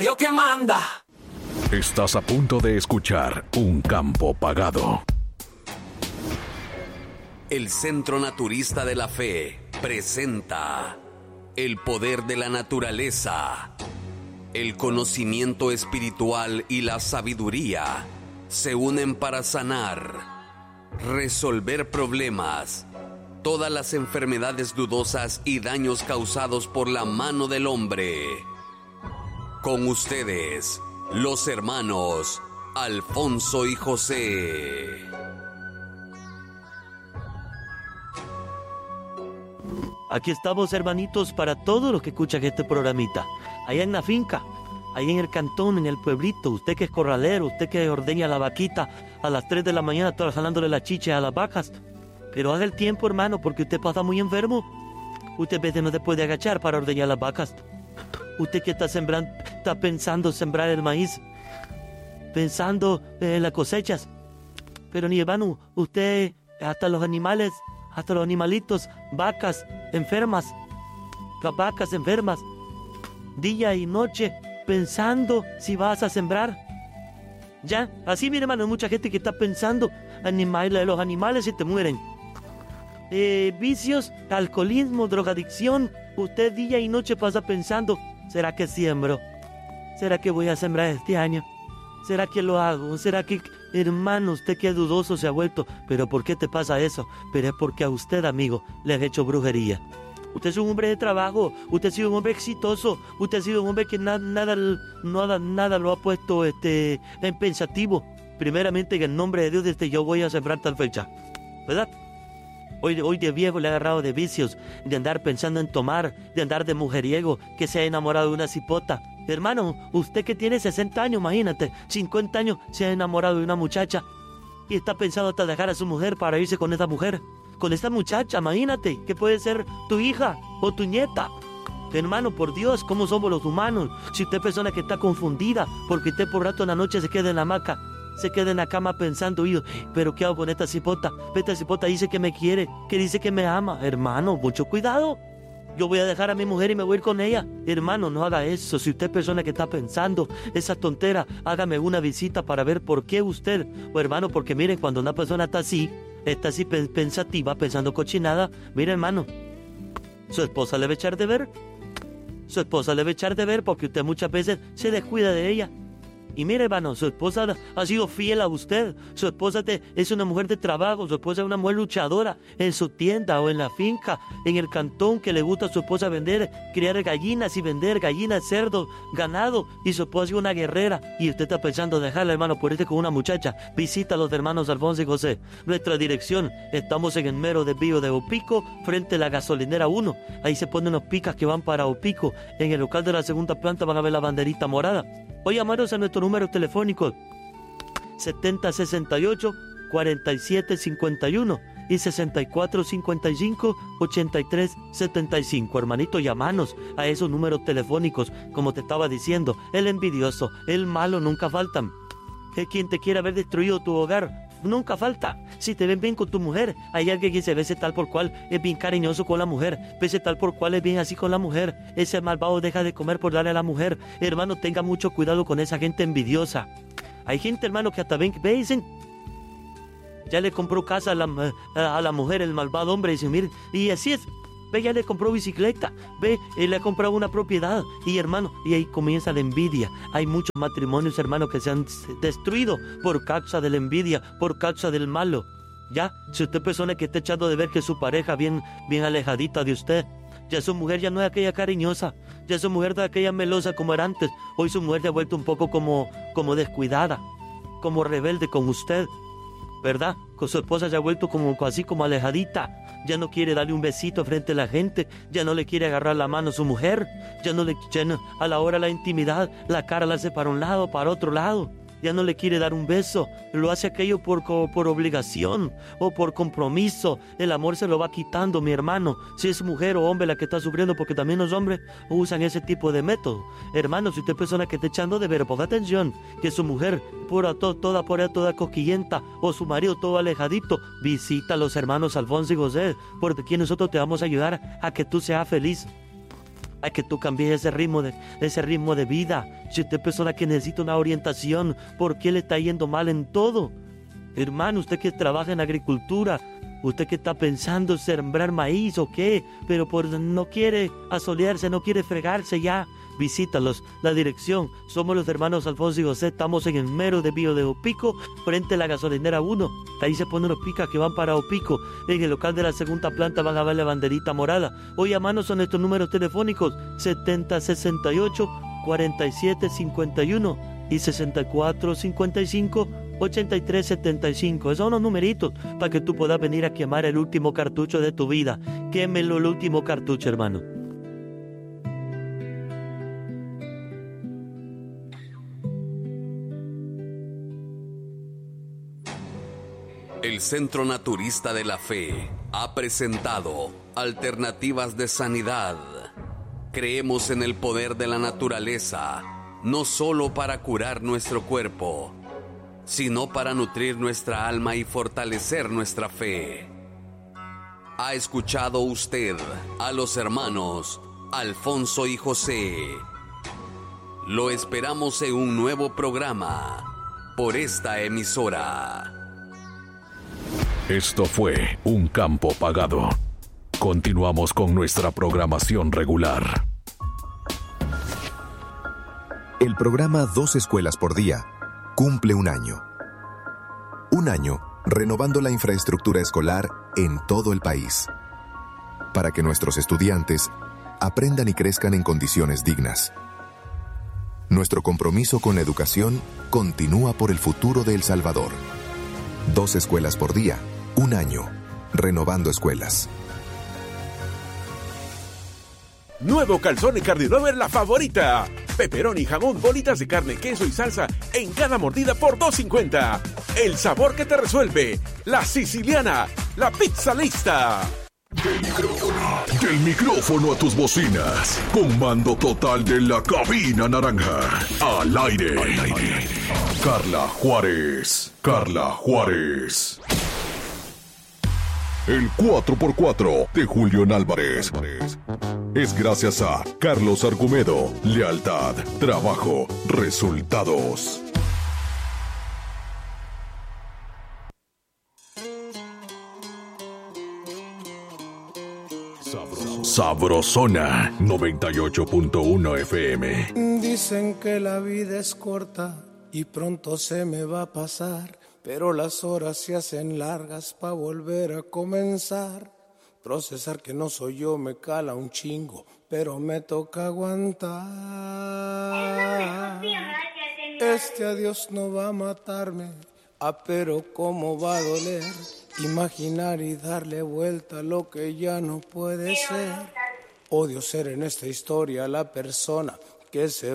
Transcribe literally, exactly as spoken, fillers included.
Dios que manda. Estás a punto de escuchar Un Campo Pagado. El Centro Naturista de la Fe presenta el poder de la naturaleza. El conocimiento espiritual y la sabiduría se unen para sanar, resolver problemas, todas las enfermedades dudosas y daños causados por la mano del hombre. Con ustedes, los hermanos Alfonso y José. Aquí estamos, hermanitos, para todos los que escuchan este programita. Allá en la finca, allá en el cantón, en el pueblito, usted que es corralero, usted que ordeña la vaquita a las tres de la mañana, todas jalándole la chicha a las vacas. Pero haga el tiempo, hermano, porque usted pasa muy enfermo. Usted a veces no se puede agachar para ordeñar las vacas. Usted que está sembrando, está pensando sembrar el maíz, pensando en las cosechas. Pero ni hermano, usted, hasta los animales, hasta los animalitos, vacas enfermas, las vacas enfermas, día y noche, pensando si vas a sembrar. Ya, así mi hermano, hay mucha gente que está pensando, animales, los animales se te mueren. Eh, vicios, alcoholismo, drogadicción, usted día y noche pasa pensando, ¿será que siembro? ¿Será que voy a sembrar este año? ¿Será que lo hago? ¿Será que, hermano, usted qué dudoso se ha vuelto? ¿Pero por qué te pasa eso? Pero es porque a usted, amigo, le han hecho brujería. Usted es un hombre de trabajo, usted ha sido un hombre exitoso, usted ha sido un hombre que na- nada, nada, nada lo ha puesto este, en pensativo. Primeramente, en el nombre de Dios, desde yo voy a sembrar tal fecha, ¿verdad? Hoy, hoy de viejo le ha agarrado de vicios, de andar pensando en tomar, de andar de mujeriego, que se ha enamorado de una cipota. Hermano, usted que tiene sesenta años, imagínate, cincuenta años, se ha enamorado de una muchacha y está pensando hasta dejar a su mujer para irse con esta mujer, con esta muchacha, imagínate, que puede ser tu hija o tu nieta. Hermano, por Dios, ¿cómo somos los humanos? Si usted es persona que está confundida porque usted por rato en la noche se queda en la hamaca, se queda en la cama pensando, yo, pero ¿qué hago con esta cipota? Esta cipota dice que me quiere, que dice que me ama. Hermano, mucho cuidado. Yo voy a dejar a mi mujer y me voy a ir con ella. Hermano, no haga eso. Si usted es persona que está pensando esa tontera, hágame una visita para ver por qué usted. O hermano, porque miren, cuando una persona está así, está así pensativa, pensando cochinada, mire, hermano, su esposa le va a echar de ver. Su esposa le va a echar de ver porque usted muchas veces se descuida de ella. Y mire, hermano, su esposa ha sido fiel a usted. Su esposa te, es una mujer de trabajo. Su esposa es una mujer luchadora en su tienda o en la finca, en el cantón, que le gusta a su esposa vender, criar gallinas y vender gallinas, cerdos, ganado. Y su esposa es una guerrera. Y usted está pensando dejarla, hermano, por irse con una muchacha. Visita a los hermanos Alfonso y José. Nuestra dirección, estamos en el mero desvío de Opico, frente a la gasolinera uno. Ahí se ponen los picas que van para Opico. En el local de la segunda planta van a ver la banderita morada. O llamaros a nuestro número telefónico setenta sesenta y ocho cuarenta y siete cincuenta y uno y sesenta y cuatro cincuenta y cinco ochenta y tres setenta y cinco. Hermanito, llamanos a esos números telefónicos. Como te estaba diciendo, el envidioso, el malo nunca faltan. Es quien te quiera haber destruido tu hogar, nunca falta. Si te ven bien con tu mujer, hay alguien que se ve tal por cual es bien cariñoso con la mujer, pese tal por cual es bien así con la mujer. Ese malvado deja de comer por darle a la mujer. Hermano, tenga mucho cuidado con esa gente envidiosa. Hay gente, hermano, que hasta ven, ve, dicen, ya le compró casa a la, a la mujer, el malvado hombre, y dice, mire, y así es. Ve, ya le compró bicicleta, ve, él le ha comprado una propiedad, y hermano, y ahí comienza la envidia. Hay muchos matrimonios, hermano, que se han destruido por causa de la envidia, por causa del malo. Ya, si usted es persona que está echando de ver que su pareja bien, bien alejadita de usted, ya su mujer ya no es aquella cariñosa, ya su mujer no es aquella melosa como era antes. Hoy su mujer se ha vuelto un poco como, como descuidada, como rebelde con usted, ¿verdad? Con su esposa se ha vuelto como así como alejadita. Ya no quiere darle un besito frente a la gente, ya no le quiere agarrar la mano a su mujer, ya no le ya no, a la hora de la intimidad, la cara la hace para un lado, para otro lado. Ya no le quiere dar un beso, lo hace aquello por, por obligación o por compromiso. El amor se lo va quitando, mi hermano. Si es mujer o hombre la que está sufriendo, porque también los hombres usan ese tipo de método. Hermano, si usted es persona que está echando de ver, ponga atención, que su mujer pura, to, toda por ahí, toda cosquillenta, o su marido todo alejadito, visita a los hermanos Alfonso y José, porque aquí nosotros te vamos a ayudar a que tú seas feliz. Hay que tú cambies ese ritmo de, ese ritmo de vida. Si usted es persona que necesita una orientación, ¿por qué le está yendo mal en todo? Hermano, usted que trabaja en agricultura, usted que está pensando en sembrar maíz o qué, pero por, no quiere asolearse, no quiere fregarse ya, visítalos. La dirección, somos los hermanos Alfonso y José, estamos en el mero de Bio de Opico, frente a la gasolinera uno. Ahí se ponen los picas que van para Opico. En el local de la segunda planta van a ver la banderita morada. Hoy a mano son estos números telefónicos: setenta sesenta y ocho, cuarenta y siete cincuenta y uno y sesenta y cuatro cincuenta y cinco, ochenta y tres setenta y cinco. Esos son los numeritos para que tú puedas venir a quemar el último cartucho de tu vida. Quémelo el último cartucho, hermano. El Centro Naturista de la Fe ha presentado Alternativas de Sanidad. Creemos en el poder de la naturaleza, no solo para curar nuestro cuerpo, sino para nutrir nuestra alma y fortalecer nuestra fe. ¿Ha escuchado usted a los hermanos Alfonso y José? Lo esperamos en un nuevo programa por esta emisora. Esto fue Un Campo Pagado. Continuamos con nuestra programación regular. El programa Dos Escuelas por Día cumple un año. Un año renovando la infraestructura escolar en todo el país, para que nuestros estudiantes aprendan y crezcan en condiciones dignas. Nuestro compromiso con la educación continúa por el futuro de El Salvador. Dos escuelas por día, un año, renovando escuelas. Nuevo Calzone Carne Lover, la favorita. Pepperoni, jamón, bolitas de carne, queso y salsa en cada mordida por dos cincuenta. El sabor que te resuelve. La siciliana, la pizza lista. Del micrófono, del micrófono a tus bocinas. Comando total de la cabina naranja. Al aire. Al aire. Carla Juárez. Carla Juárez. El cuatro por cuatro de Julián Álvarez es gracias a Carlos Argumedo. Lealtad, trabajo, resultados. Sabrosona noventa y ocho punto uno F M. Dicen que la vida es corta y pronto se me va a pasar, pero las horas se hacen largas pa' volver a comenzar. Procesar que no soy yo me cala un chingo, pero me toca aguantar. Este adiós no va a matarme, ah, pero cómo va a doler. Imaginar y darle vuelta a lo que ya no puede ser. Odio ser en esta historia la persona que se